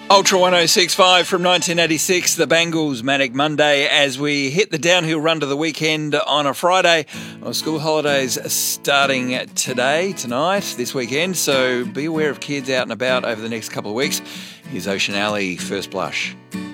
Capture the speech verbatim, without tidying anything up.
Ultra one oh six point five from nineteen eighty-six, the Bangles' Manic Monday, as we hit the downhill run to the weekend on a Friday. Well, school holidays starting today, tonight, this weekend, so be aware of kids out and about over the next couple of weeks. Here's Ocean Alley, First Blush.